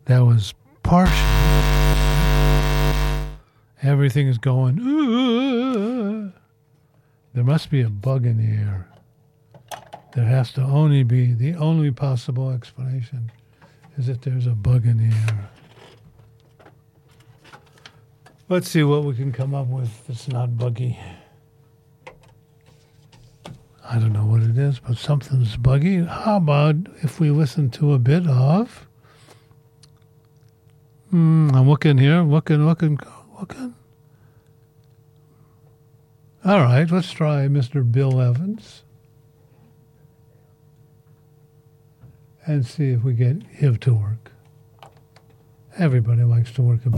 That was partial. Everything is going. There must be a bug in the air. There has to only be, the only possible explanation is that there's a bug in the air. Let's see what we can come up with that's not buggy. I don't know what it is, but something's buggy. How about if we listen to a bit of... I'm looking here, looking. All right, let's try Mr. Bill Evans and see if we get him to work. Everybody likes to work a bit.